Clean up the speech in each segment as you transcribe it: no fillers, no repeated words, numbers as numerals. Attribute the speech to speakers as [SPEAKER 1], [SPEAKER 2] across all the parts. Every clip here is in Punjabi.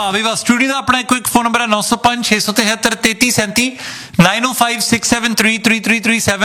[SPEAKER 1] विवाह स्टूडियो का अपना एक फोन नंबर है 905 673 3337 9056733337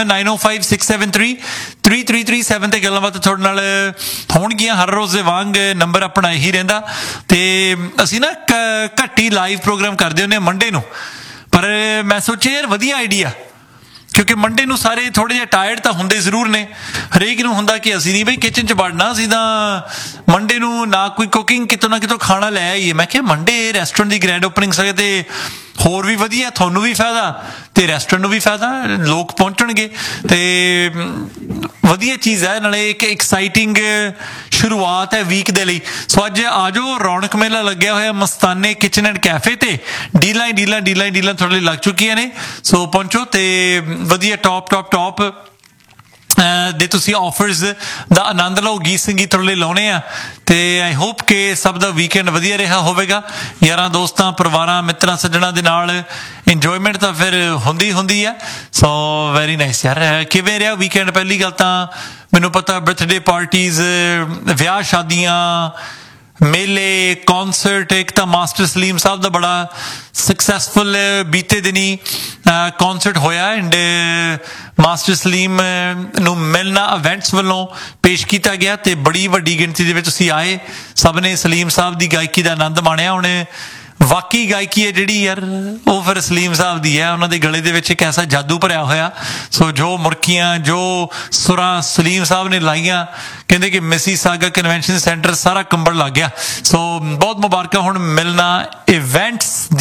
[SPEAKER 1] 9056733337 ਤੇ ਗੱਲਾਂ ਬਾਤਾਂ ਤੁਹਾਡੇ ਨਾਲ ਹੋਣਗੀਆਂ ਹਰ ਰੋਜ਼ ਦੇ ਵਾਂਗ ਨੰਬਰ ਆਪਣਾ ਇਹੀ ਰਹਿੰਦਾ ਤੇ ਅਸੀਂ ਨਾ ਘੱਟੀ ਲਾਈਵ ਪ੍ਰੋਗਰਾਮ ਕਰਦੇ ਹੁੰਦੇ ਮੰਡੇ ਨੂੰ ਪਰ ਮੈਂ ਸੋਚਿਆ ਯਾਰ ਵਧੀਆ ਆਈਡੀਆ ਕਿਉਂਕਿ ਮੰਡੇ ਨੂੰ ਸਾਰੇ ਥੋੜੇ ਜਿਹਾ ਟਾਇਰਡ ਤਾਂ ਹੁੰਦੇ ਜ਼ਰੂਰ ਨੇ ਹਰੇਕ ਨੂੰ ਹੁੰਦਾ ਕਿ ਅਸੀਂ ਨਹੀਂ ਬਈ ਕਿਚਨ 'ਚ ਵੜਨਾ ਅਸੀਂ ਤਾਂ ਮੰਡੇ ਨੂੰ ਨਾ ਕੋਈ ਕੁਕਿੰਗ ਕਿਤੋਂ ਨਾ ਕਿਤੋਂ ਖਾਣਾ ਲੈ ਆਈਏ ਮੈਂ ਕਿਹਾ ਮੰਡੇ ਰੈਸਟੋਰੈਂਟ ਦੀ ਗ੍ਰੈਂਡ ਓਪਨਿੰਗ ਸਕੇ ਤੇ ਹੋਰ ਵੀ ਵਧੀਆ ਤੁਹਾਨੂੰ ਵੀ ਫਾਇਦਾ ਤੇ ਰੈਸਟੋਰੈਂਟ ਨੂੰ ਵੀ ਫਾਇਦਾ ਲੋਕ ਪਹੁੰਚਣਗੇ ਤੇ ਵਧੀਆ ਚੀਜ਼ ਹੈ ਨਾਲੇ ਇੱਕ ਐਕਸਾਈਟਿੰਗ ਸ਼ੁਰੂਆਤ ਹੈ ਵੀਕ ਦੇ ਲਈ ਸੋ ਅੱਜ ਆ ਜਾਓ ਰੌਣਕ ਮੇਲਾ ਲੱਗਿਆ ਹੋਇਆ ਮਸਤਾਨੇ ਕਿਚਨ ਐਂਡ ਕੈਫੇ ਤੇ ਡੀਲਾਂ ਤੁਹਾਡੇ ਲਈ ਲੱਗ ਚੁੱਕੀਆਂ ਨੇ ਸੋ ਪਹੁੰਚੋ ਤੇ ਵਧੀਆ ਟੌਪ ਦੇ ਤੁਸੀਂ ਆਫਰਸ ਦਾ ਆਨੰਦ ਲਓ ਗੀਤ ਸੰਗੀਤ ਤੁਹਾਡੇ ਲਈ ਲਾਉਣੇ ਆ ਤੇ ਆਈ ਹੋਪ ਕਿ ਸਭ ਦਾ ਵੀਕਐਂਡ ਵਧੀਆ ਰਿਹਾ ਹੋਵੇਗਾ ਯਾਰਾਂ ਦੋਸਤਾਂ ਪਰਿਵਾਰਾਂ ਮਿੱਤਰਾਂ ਸੱਜਣਾ ਦੇ ਨਾਲ ਇੰਜੋਇਮੈਂਟ ਤਾਂ ਫਿਰ ਹੁੰਦੀ ਆ ਸੋ ਵੈਰੀ ਨਾਈਸ ਯਾਰ ਕਿਵੇਂ ਰਿਹਾ ਵੀਕਐਂਡ ਪਹਿਲੀ ਗੱਲ ਤਾਂ ਮੈਨੂੰ ਪਤਾ ਬਰਥਡੇ ਪਾਰਟੀਜ਼ ਵਿਆਹ ਸ਼ਾਦੀਆਂ ਮੇਲੇ ਕੌਨਸਰਟ ਇੱਕ ਤਾਂ ਮਾਸਟਰ ਸਲੀਮ ਸਾਹਿਬ ਦਾ ਬੜਾ ਸਕਸੈਸਫੁਲ ਬੀਤੇ ਦਿਨੀ ਕੌਨਸਰਟ ਹੋਇਆ ਐਂਡ ਮਾਸਟਰ ਸਲੀਮ ਨੂੰ ਮਿਲਣਾ ਇਵੈਂਟਸ ਵੱਲੋਂ ਪੇਸ਼ ਕੀਤਾ ਗਿਆ ਤੇ ਬੜੀ ਵੱਡੀ ਗਿਣਤੀ ਦੇ ਵਿੱਚ ਤੁਸੀਂ ਆਏ ਸਭ ਨੇ ਸਲੀਮ ਸਾਹਿਬ ਦੀ ਗਾਇਕੀ ਦਾ ਆਨੰਦ ਮਾਣਿਆ ਉਹਨੇ ਵਾਕਈ ਗਾਇਕੀ ਹੈ ਜਿਹੜੀ ਯਾਰ ਉਹ ਫਿਰ ਸਲੀਮ ਸਾਹਿਬ ਦੀ ਹੈ ਉਹਨਾਂ ਦੇ ਗਲੇ ਦੇ ਵਿੱਚ ਇੱਕ ਐਸਾ ਜਾਦੂ ਭਰਿਆ ਹੋਇਆ ਸੋ ਜੋ ਮੁਰਕੀਆਂ ਜੋ ਸੁਰਾਂ ਸਲੀਮ ਸਾਹਿਬ ਨੇ ਲਾਈਆਂ ਕਹਿੰਦੇ ਕਿ ਮਿਸੀਸਾਗਾ ਕਨਵੈਨਸ਼ਨ ਸੈਂਟਰ ਸਾਰਾ ਕੰਬਣ ਲੱਗ ਗਿਆ ਸੋ ਬਹੁਤ ਮੁਬਾਰਕਾਂ ਹੁਣ ਮਿਲਣਾ ਇਵੈਂਟਸ